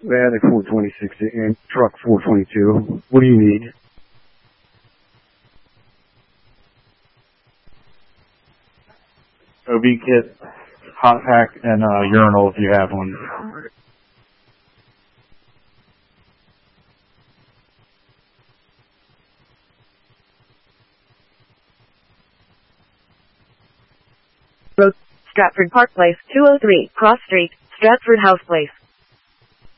Attic 426 and truck 422. What do you need? OB kit, hot pack, and urinal if you have one. Road, Stratford Park Place, 203, Cross Street, Stratford House Place.